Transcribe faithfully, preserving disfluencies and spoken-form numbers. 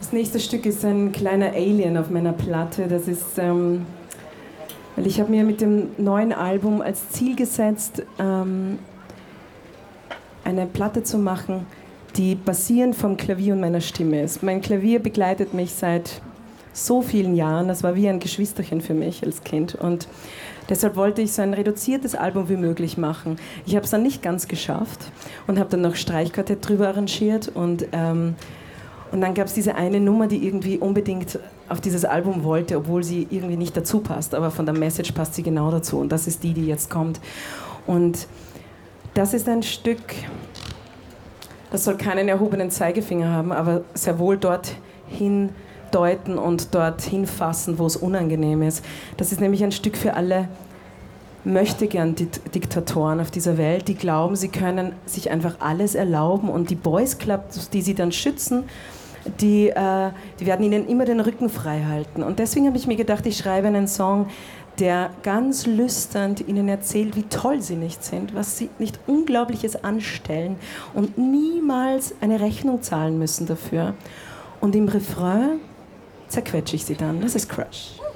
Das nächste Stück ist ein kleiner Alien auf meiner Platte. Das ist, ähm, weil ich habe mir mit dem neuen Album als Ziel gesetzt, ähm, eine Platte zu machen, die basierend vom Klavier und meiner Stimme ist. Mein Klavier begleitet mich seit so vielen Jahren. Das war wie ein Geschwisterchen für mich als Kind. Und deshalb wollte ich so ein reduziertes Album wie möglich machen. Ich habe es dann nicht ganz geschafft und habe dann noch Streichquartett drüber arrangiert. Und, ähm, und dann gab es diese eine Nummer, die irgendwie unbedingt auf dieses Album wollte, obwohl sie irgendwie nicht dazu passt. Aber von der Message passt sie genau dazu. Und das ist die, die jetzt kommt. Und das ist ein Stück, das soll keinen erhobenen Zeigefinger haben, aber sehr wohl dorthin deuten und dorthin fassen, wo es unangenehm ist. Das ist nämlich ein Stück für alle Möchtegern-Diktatoren auf dieser Welt, die glauben, sie können sich einfach alles erlauben und die Boys Clubs, die sie dann schützen, die, äh, die werden ihnen immer den Rücken frei halten. Und deswegen habe ich mir gedacht, ich schreibe einen Song, der ganz lüsternd ihnen erzählt, wie toll sie nicht sind, was sie nicht Unglaubliches anstellen und niemals eine Rechnung zahlen müssen dafür. Und im Refrain zerquetsche ich sie dann. Das ist Crush.